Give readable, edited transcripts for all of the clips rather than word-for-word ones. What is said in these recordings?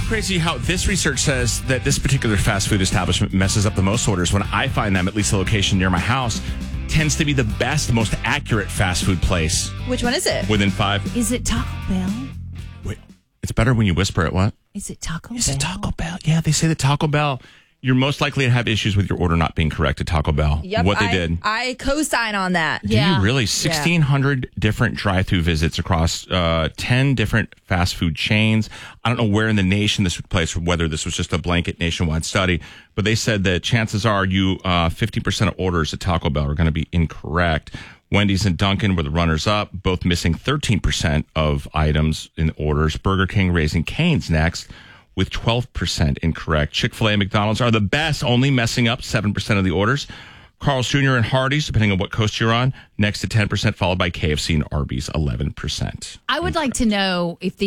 Crazy how this research says that this particular fast food establishment messes up the most orders when I find them, at least the location near my house, tends to be the best, most accurate fast food place. Which one is it? Within 5. Is it Taco Bell? Wait, it's better when you whisper it. What? Is it Taco Bell? Is it Taco Bell? Yeah, they say that Taco Bell, you're most likely to have issues with your order not being correct at Taco Bell. Yep, what they did. I co-sign on that. Do you really? 1,600 different drive-through visits across 10 different fast food chains. I don't know where in the nation this would place, or whether this was just a blanket nationwide study, but they said that chances are 50% of orders at Taco Bell are going to be incorrect. Wendy's and Dunkin' were the runners-up, both missing 13% of items in orders. Burger King Raising Cane's next, with 12% incorrect. Chick-fil-A and McDonald's are the best, only messing up 7% of the orders. Carl's Jr. and Hardee's, depending on what coast you're on, next to 10%, followed by KFC and Arby's, 11%. I would like to know if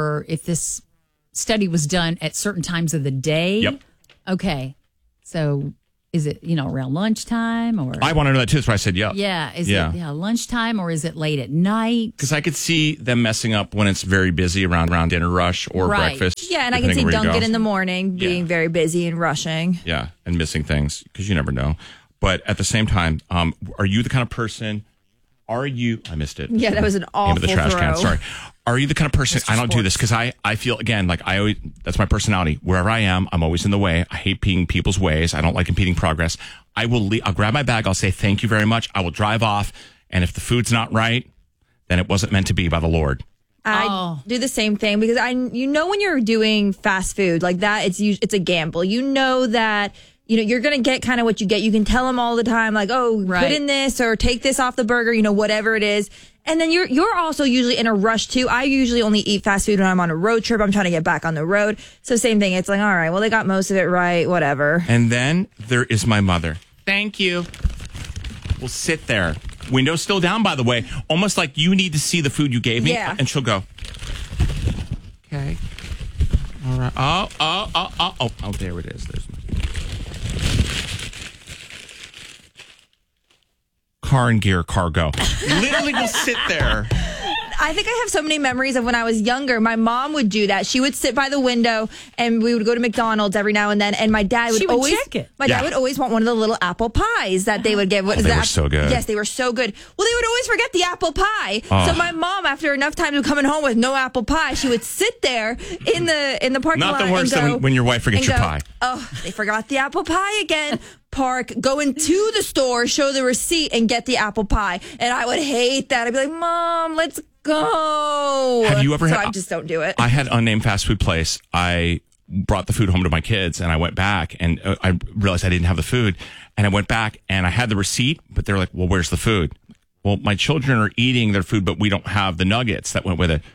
this study was done at certain times of the day. Yep. Okay. So is it, around lunchtime or? I want to know that too. That's why I said yeah. Yeah. Is it lunchtime or is it late at night? Because I could see them messing up when it's very busy around dinner rush or breakfast. Yeah, and I can see Dunkin' in the morning being very busy and rushing. Yeah, and missing things because you never know. But at the same time, are you the kind of person? I missed it. Yeah, that was an awful Aim at the trash throw. can. Sorry. Are you the kind of person? I don't do this because I feel, again, like I always, that's my personality. Wherever I am, I'm always in the way. I hate being people's ways. I don't like impeding progress. I'll grab my bag. I'll say, thank you very much. I will drive off. And if the food's not right, then it wasn't meant to be by the Lord. I do the same thing because when you're doing fast food like that, it's a gamble. You know that, you're going to get kind of what you get. You can tell them all the time, like, put in this or take this off the burger, whatever it is. And then you're also usually in a rush too. I usually only eat fast food when I'm on a road trip. I'm trying to get back on the road. So same thing. It's like, all right, well, they got most of it right, whatever. And then there is my mother. Thank you. We'll sit there. Windows still down, by the way. Almost like you need to see the food you gave me. Yeah. And she'll go, okay. All right. Oh, there it is. There's my car and gear cargo. Literally will sit there. I think I have so many memories of when I was younger. My mom would do that. She would sit by the window and we would go to McDonald's every now and then. And my dad would always check it. My dad would always want one of the little apple pies that they would give. They were so good. Yes, they were so good. Well, they would always forget the apple pie. So my mom, after enough times of coming home with no apple pie, she would sit there in the parking lot. Not the worst than when your wife forgets your pie. Oh, they forgot the apple pie again. Park, go into the store, show the receipt, and get the apple pie. And I would hate that. I'd be like, Mom, let's go. Have you ever I just don't do it. I had an unnamed fast food place. I brought the food home to my kids, and I went back, and I realized I didn't have the food. And I went back, and I had the receipt, but they're like, well, where's the food? Well, my children are eating their food, but we don't have the nuggets that went with it.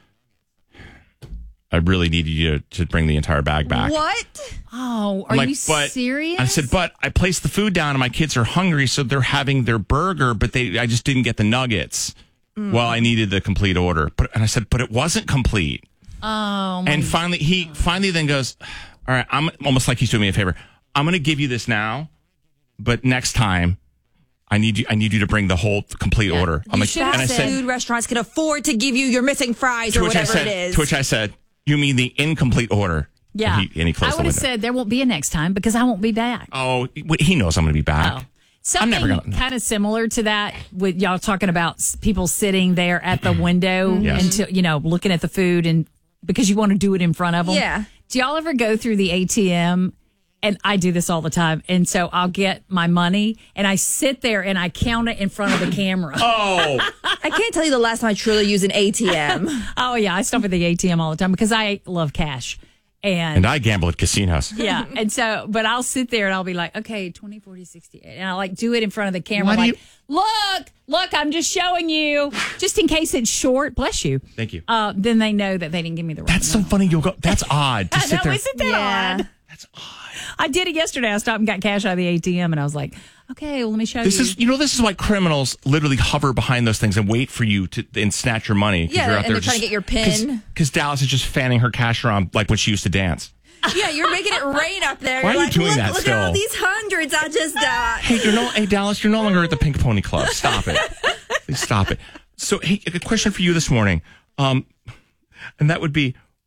I really needed you to bring the entire bag back. What? Oh, are you serious? I said, but I placed the food down and my kids are hungry, so they're having their burger, but I just didn't get the nuggets. Well, I needed the complete order. And I said, but it wasn't complete. Oh, and finally, he then goes, all right, I'm almost like he's doing me a favor. I'm going to give you this now, but next time, I need you to bring the whole complete order. I'm like, and I said, food restaurants can afford to give you your missing fries or whatever it is. To which I said, you mean the incomplete order? Yeah. And he closed I would have said there won't be a next time because I won't be back. Oh, he knows I'm going to be back. Oh. Something kind of similar to that with y'all talking about people sitting there at the window until, looking at the food and because you want to do it in front of them. Yeah. Do y'all ever go through the ATM? And I do this all the time. And so I'll get my money and I sit there and I count it in front of the camera. Oh. I can't tell you the last time I truly used an ATM. Oh, yeah. I stop at the ATM all the time because I love cash. And I gamble at casinos. Yeah. And so, but I'll sit there and I'll be like, okay, 20, 40, 68. And I'll do it in front of the camera. I'm like, look, I'm just showing you. Just in case it's short. Bless you. Thank you. Then they know that they didn't give me the right That's so funny. You'll go, that's odd to sit there. Isn't that odd? That's odd. I did it yesterday. I stopped and got cash out of the ATM, and I was like, okay, well, let me show you. This is why criminals literally hover behind those things and wait for you and snatch your money. Yeah, you're out and they're trying to get your PIN. Because Dallas is just fanning her cash around like when she used to dance. Yeah, you're making it rain up there. Why you're are you doing that look still? Look at all these hundreds I just got. Hey, Dallas, you're no longer at the Pink Pony Club. Stop it. Please stop it. So, hey, a question for you this morning. And that would be,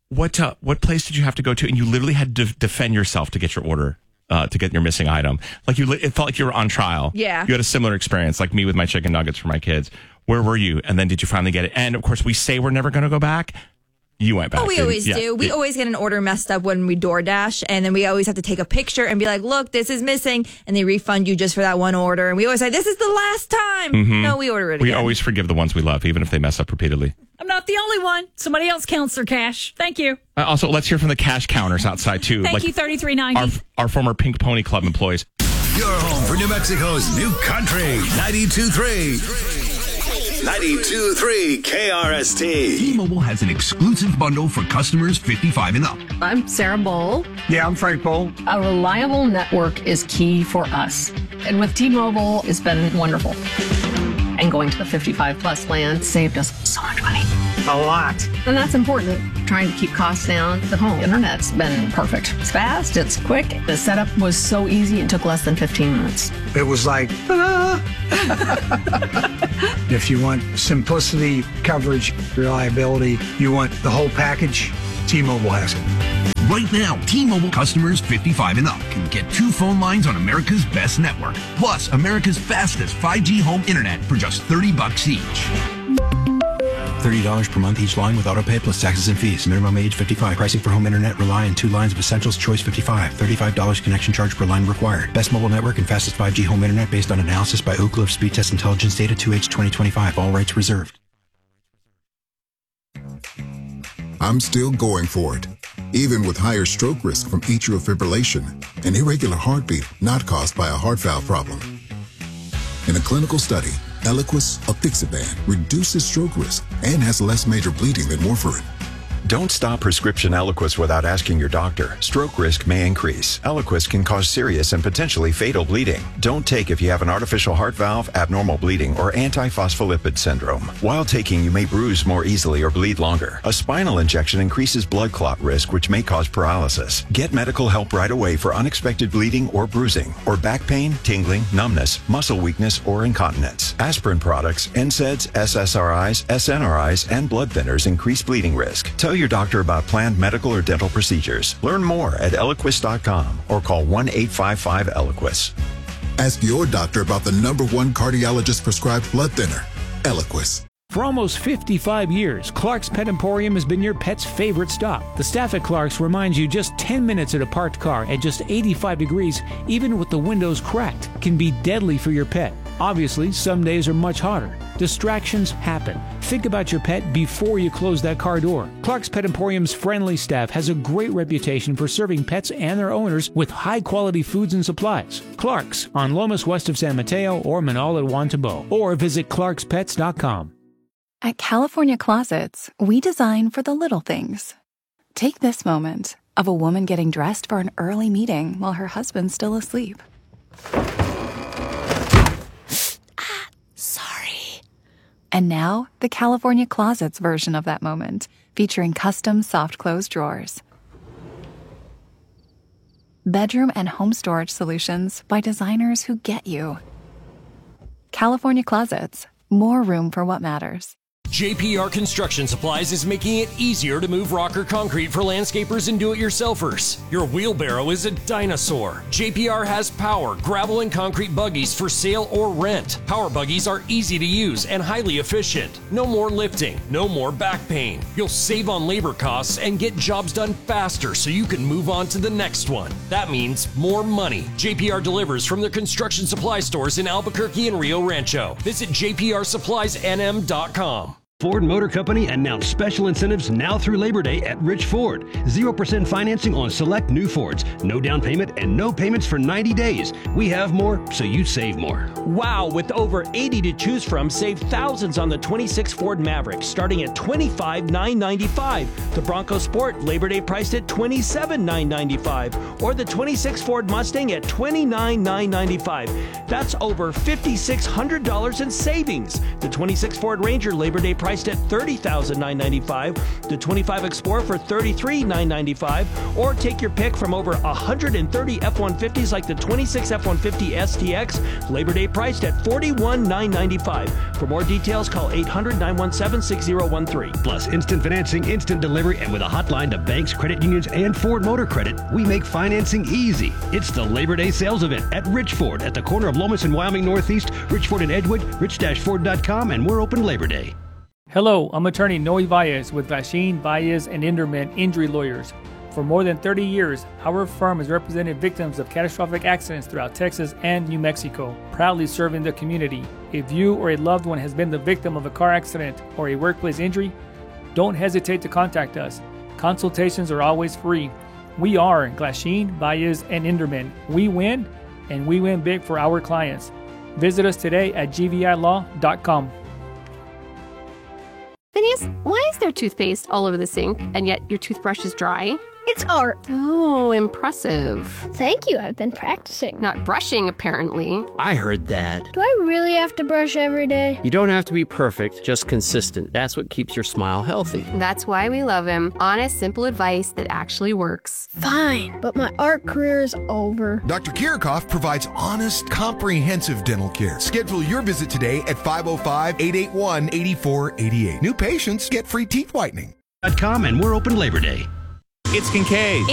what place did you have to go to? And you literally had to defend yourself to get your order, to get your missing item. Like it felt like you were on trial. Yeah. You had a similar experience, like me with my chicken nuggets for my kids. Where were you? And then did you finally get it? And of course, we say we're never going to go back. You went back. Oh, we always do. We always get an order messed up when we DoorDash, and then we always have to take a picture and be like, look, this is missing, and they refund you just for that one order. And we always say, this is the last time. Mm-hmm. No, we order it again. We always forgive the ones we love, even if they mess up repeatedly. I'm not the only one. Somebody else counts their cash. Thank you. Also, let's hear from the cash counters outside, too. Thank you, $33.90. Our former Pink Pony Club employees. Your home for New Mexico's new country, 92.3. 92.3 KRST. T-Mobile has an exclusive bundle for customers 55 and up. I'm Sarah Bowl. Yeah, I'm Frank Bowl. A reliable network is key for us. And with T-Mobile, it's been wonderful. And going to the 55 plus plan saved us so much money. A lot. And that's important. Trying to keep costs down. The home internet's been perfect. It's fast, it's quick. The setup was so easy, it took less than 15 minutes. It was like, ah. If you want simplicity, coverage, reliability, you want the whole package, T-Mobile has it. Right now, T-Mobile customers 55 and up can get 2 phone lines on America's best network, plus America's fastest 5G home internet for just $30 each. $30 per month each line with autopay plus taxes and fees. Minimum age 55. Pricing for home internet rely on 2 lines of Essentials Choice 55. $35 connection charge per line required. Best mobile network and fastest 5G home internet based on analysis by Oak Cliff Speed Test Intelligence data 2H 2025. All rights reserved. I'm still going for it, even with higher stroke risk from atrial fibrillation, an irregular heartbeat not caused by a heart valve problem. In a clinical study, Eliquis, apixaban, reduces stroke risk and has less major bleeding than warfarin. Don't stop prescription Eliquis without asking your doctor. Stroke risk may increase. Eliquis can cause serious and potentially fatal bleeding. Don't take if you have an artificial heart valve, abnormal bleeding, or antiphospholipid syndrome. While taking, you may bruise more easily or bleed longer. A spinal injection increases blood clot risk, which may cause paralysis. Get medical help right away for unexpected bleeding or bruising, or back pain, tingling, numbness, muscle weakness, or incontinence. Aspirin products, NSAIDs, SSRIs, SNRIs, and blood thinners increase bleeding risk. Tell your doctor about planned medical or dental procedures. Learn more at Eliquis.com or call 1-855-ELIQUIS. Ask your doctor about the #1 cardiologist prescribed blood thinner, Eliquis. For almost 55 years, Clark's Pet Emporium has been your pet's favorite stop. The staff at Clark's reminds you just 10 minutes at a parked car at just 85 degrees, even with the windows cracked, can be deadly for your pet. Obviously, some days are much hotter. Distractions happen. Think about your pet before you close that car door. Clark's Pet Emporium's friendly staff has a great reputation for serving pets and their owners with high-quality foods and supplies. Clark's on Lomas west of San Mateo or Manal at Wantabo, or visit clarkspets.com. At California Closets, we design for the little things. Take this moment of a woman getting dressed for an early meeting while her husband's still asleep. Sorry. And now, the California Closets version of that moment, featuring custom soft close drawers. Bedroom and home storage solutions by designers who get you. California Closets, more room for what matters. JPR Construction Supplies is making it easier to move rock or concrete for landscapers and do-it-yourselfers. Your wheelbarrow is a dinosaur. JPR has power, gravel, and concrete buggies for sale or rent. Power buggies are easy to use and highly efficient. No more lifting, no more back pain. You'll save on labor costs and get jobs done faster so you can move on to the next one. That means more money. JPR delivers from their construction supply stores in Albuquerque and Rio Rancho. Visit jprsuppliesnm.com. Ford Motor Company announced special incentives now through Labor Day at Rich Ford. 0% financing on select new Fords, no down payment, and no payments for 90 days. We have more, so you save more. Wow, with over 80 to choose from, save thousands on the 26 Ford Maverick, starting at $25,995. The Bronco Sport, Labor Day priced at $27,995. Or the 26 Ford Mustang at $29,995. That's over $5,600 in savings. The 26 Ford Ranger, Labor Day price priced at $30,995, the 25 Explorer for $33,995, or take your pick from over 130 F-150s like the 26 F-150 STX, Labor Day priced at $41,995. For more details, call 800-917-6013. Plus instant financing, instant delivery, and with a hotline to banks, credit unions, and Ford Motor Credit, we make financing easy. It's the Labor Day sales event at Rich Ford at the corner of Lomas and Wyoming Northeast, Rich Ford and Edgewood, rich-ford.com, and we're open Labor Day. Hello, I'm attorney Noe Valles with Glasheen, Valles, and Inderman Injury Lawyers. For more than 30 years, our firm has represented victims of catastrophic accidents throughout Texas and New Mexico, proudly serving the community. If you or a loved one has been the victim of a car accident or a workplace injury, don't hesitate to contact us. Consultations are always free. We are Glasheen, Valles, and Inderman. We win, and we win big for our clients. Visit us today at gvilaw.com. Phineas, why is there toothpaste all over the sink, and yet your toothbrush is dry? It's art. Oh, impressive. Thank you, I've been practicing. Not brushing, apparently. I heard that. Do I really have to brush every day? You don't have to be perfect, just consistent. That's what keeps your smile healthy. That's why we love him. Honest, simple advice that actually works. Fine, but my art career is over. Dr. Kirchhoff provides honest, comprehensive dental care. Schedule your visit today at 505-881-8488. New patients get free teeth whitening. .com, and we're open Labor Day. It's Kincaid.